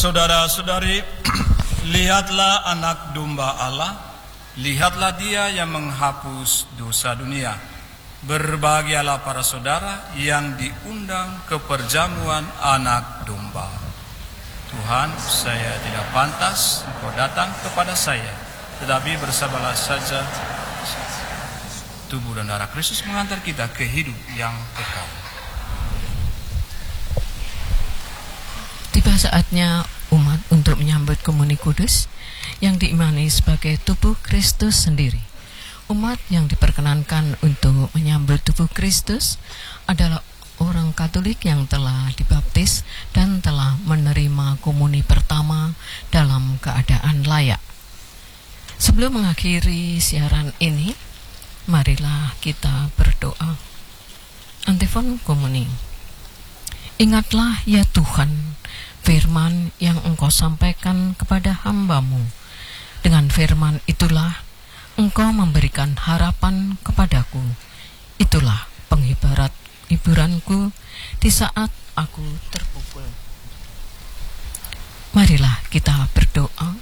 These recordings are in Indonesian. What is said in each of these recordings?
Saudara-saudari, lihatlah anak domba Allah, lihatlah dia yang menghapus dosa dunia. Berbahagialah para saudara yang diundang ke perjamuan anak domba. Tuhan, saya tidak pantas Engkau datang kepada saya, tetapi bersabarlah saja. Tubuh dan darah Kristus mengantar kita ke hidup yang kekal. Tiba saatnya umat untuk menyambut komuni kudus yang diimani sebagai tubuh Kristus sendiri. Umat yang diperkenankan untuk menyambut tubuh Kristus adalah orang Katolik yang telah dibaptis dan telah menerima komuni pertama dalam keadaan layak. Sebelum mengakhiri siaran ini, marilah kita berdoa. Antifon komuni. Ingatlah ya Tuhan, firman yang Engkau sampaikan kepada hamba-Mu. Dengan firman itulah Engkau memberikan harapan kepadaku. Itulah hiburanku di saat aku terpukul. Marilah kita berdoa.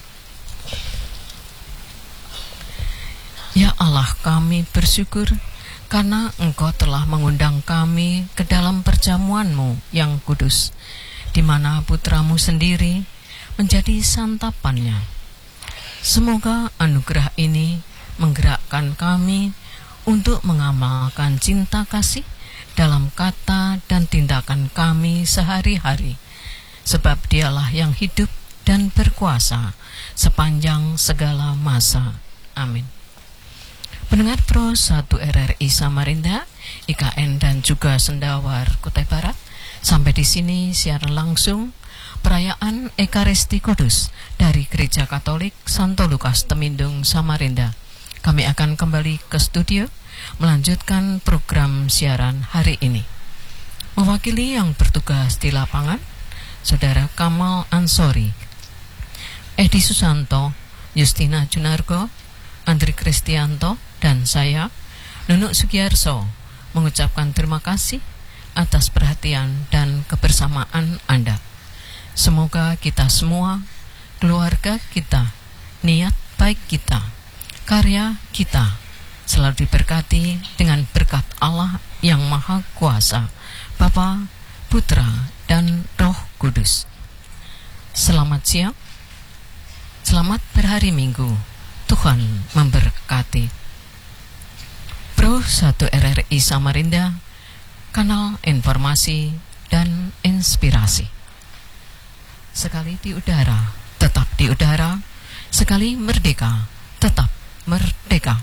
Ya Allah, kami bersyukur karena Engkau telah mengundang kami ke dalam perjamuan-Mu yang kudus, di mana putra-Mu sendiri menjadi santapannya. Semoga anugerah ini menggerakkan kami untuk mengamalkan cinta kasih dalam kata dan tindakan kami sehari-hari, sebab Dialah yang hidup dan berkuasa sepanjang segala masa. Amin. Pendengar Pro 1 RRI Samarinda, IKN dan juga Sendawar Kutai Barat, sampai di sini siaran langsung perayaan Ekaristi Kudus dari Gereja Katolik Santo Lukas Temindung Samarinda. Kami akan kembali ke studio melanjutkan program siaran hari ini. Mewakili yang bertugas di lapangan, Saudara Kamal Ansori, Edi Susanto, Justina Junargo, Andri Kristianto, dan saya, Nunuk Sugiyarso, mengucapkan terima kasih atas perhatian dan kebersamaan Anda. Semoga kita semua, keluarga kita, niat baik kita, karya kita selalu diberkati dengan berkat Allah yang Maha Kuasa, Bapa, Putra, dan Roh Kudus. Selamat siang, selamat berhari Minggu. Tuhan memberkati. Pro 1 RRI Samarinda, kanal informasi dan inspirasi. Sekali di udara, tetap di udara. Sekali merdeka, tetap merdeka.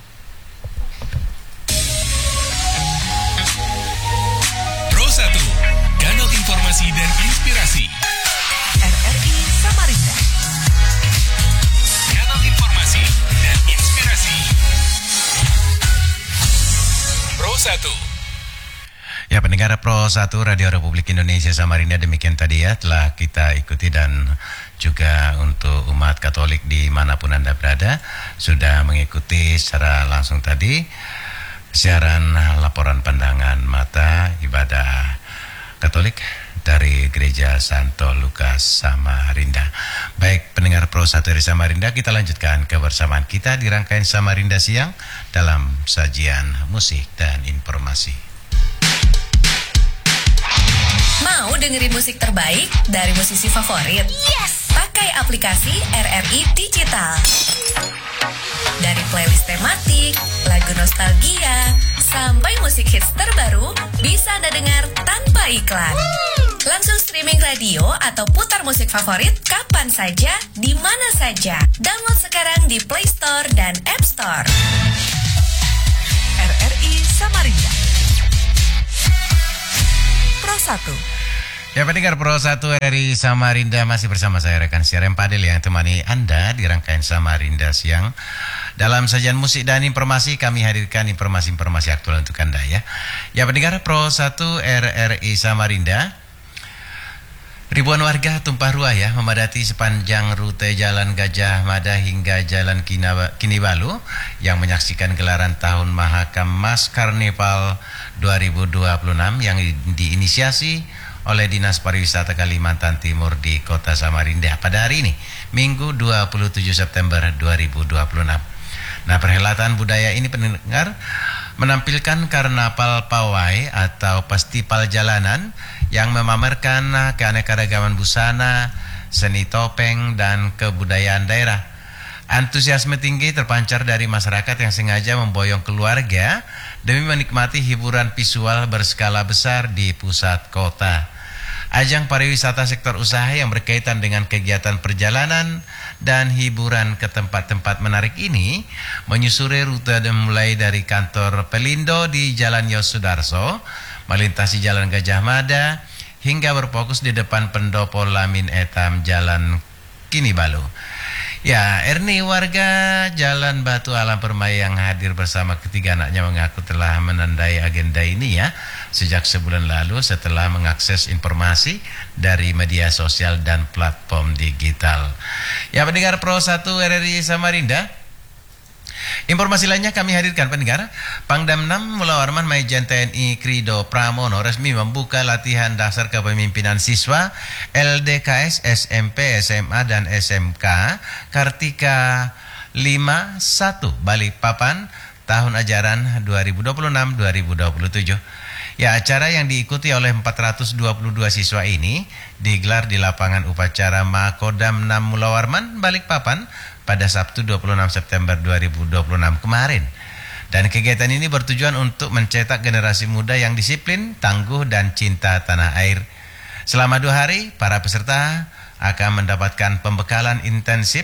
Pro 1, kanal informasi dan inspirasi. RRI Samarinda, Kanal informasi dan inspirasi. Pro 1. Ya, pendengar Pro 1 Radio Republik Indonesia Samarinda, demikian tadi ya telah kita ikuti, dan juga untuk umat Katolik dimanapun Anda berada sudah mengikuti secara langsung tadi siaran laporan pandangan mata ibadah Katolik dari Gereja Santo Lukas Samarinda. Baik, pendengar Pro 1 dari Samarinda, kita lanjutkan kebersamaan kita di rangkaian Samarinda Siang dalam sajian musik dan informasi. mau dengerin musik terbaik dari musisi favorit? Yes! Pakai aplikasi RRI Digital. Dari playlist tematik, lagu nostalgia, sampai musik hits terbaru, bisa Anda dengar tanpa iklan. Langsung streaming radio atau putar musik favorit kapan saja, di mana saja. Download sekarang di Play Store dan App Store. RRI Samarinda. Pro 1. Ya, pendengar Pro 1 RRI Samarinda, masih bersama saya rekan siaran Padel yang temani Anda di rangkaian Samarinda Siang. Dalam sajian musik dan informasi, kami hadirkan informasi-informasi aktual untuk Anda ya. Ya, pendengar Pro 1 RRI Samarinda, ribuan warga tumpah ruah ya memadati sepanjang rute Jalan Gajah Mada hingga Jalan Kinibalu yang menyaksikan gelaran Tahun Mahakam Mas Karnival 2026 yang diinisiasi oleh Dinas Pariwisata Kalimantan Timur di Kota Samarinda pada hari ini, Minggu 27 September 2026. Nah, perhelatan budaya ini pendengar menampilkan karnaval pawai atau festival jalanan yang memamerkan keanekaragaman busana, seni topeng, dan kebudayaan daerah. Antusiasme tinggi terpancar dari masyarakat yang sengaja memboyong keluarga demi menikmati hiburan visual berskala besar di pusat kota. Ajang pariwisata sektor usaha yang berkaitan dengan kegiatan perjalanan dan hiburan ke tempat-tempat menarik ini menyusuri rute mulai dari kantor Pelindo di Jalan Yosudarso, melintasi Jalan Gajah Mada, hingga berfokus di depan Pendopo Lamin Etam Jalan Kinibalu. Ya, Erni, warga Jalan Batu Alam Permai yang hadir bersama ketiga anaknya mengaku telah menandai agenda ini ya sejak sebulan lalu setelah mengakses informasi dari media sosial dan platform digital. Ya, pendengar Pro 1 RRI Samarinda, informasi lainnya kami hadirkan pendengar. Pangdam 6 Mula Warman Maijen TNI Krido Pramono resmi membuka latihan dasar kepemimpinan siswa LDKS SMP, SMA, dan SMK Kartika 51 Balikpapan tahun ajaran 2026-2027. Ya, acara yang diikuti oleh 422 siswa ini digelar di lapangan upacara Makodam 6 Mula Warman Balikpapan pada Sabtu 26 September 2026 kemarin. Dan kegiatan ini bertujuan untuk mencetak generasi muda yang disiplin, tangguh, dan cinta tanah air. Selama 2 hari, para peserta akan mendapatkan pembekalan intensif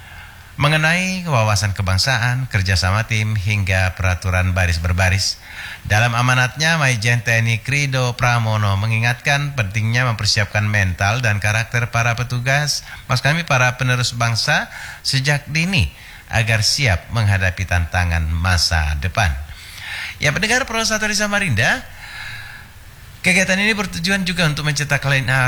mengenai wawasan kebangsaan, kerjasama tim, hingga peraturan baris berbaris. Dalam amanatnya, Maijen TNI Krido Pramono mengingatkan pentingnya mempersiapkan mental dan karakter para petugas, para penerus bangsa sejak dini agar siap menghadapi tantangan masa depan. Ya, pendengar Pro 1 di Samarinda, kegiatan ini bertujuan juga untuk mencetak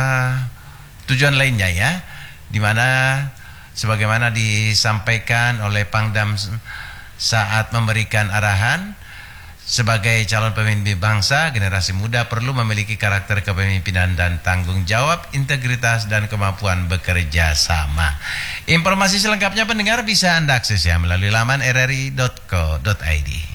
tujuan lainnya ya, di mana sebagaimana disampaikan oleh Pangdam saat memberikan arahan, sebagai calon pemimpin bangsa, generasi muda perlu memiliki karakter kepemimpinan dan tanggung jawab, integritas, dan kemampuan bekerja sama. Informasi selengkapnya pendengar bisa Anda akses ya melalui laman rri.co.id.